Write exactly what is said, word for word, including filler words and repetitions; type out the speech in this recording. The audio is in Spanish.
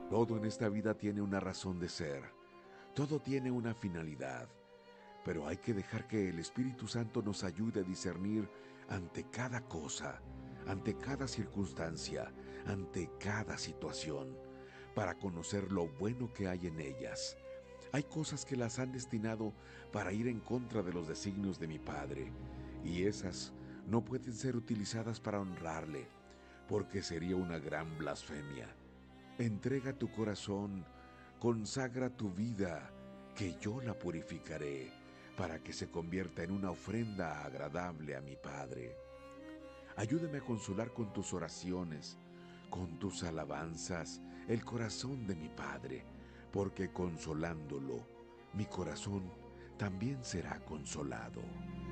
Todo en esta vida tiene una razón de ser, todo tiene una finalidad, pero hay que dejar que el Espíritu Santo nos ayude a discernir ante cada cosa, ante cada circunstancia, ante cada situación, para conocer lo bueno que hay en ellas. Hay cosas que las han destinado para ir en contra de los designios de mi Padre, y esas no pueden ser utilizadas para honrarle, porque sería una gran blasfemia. Entrega tu corazón, consagra tu vida, que yo la purificaré, para que se convierta en una ofrenda agradable a mi Padre. Ayúdame a consolar con tus oraciones, con tus alabanzas, el corazón de mi Padre, porque consolándolo, mi corazón también será consolado.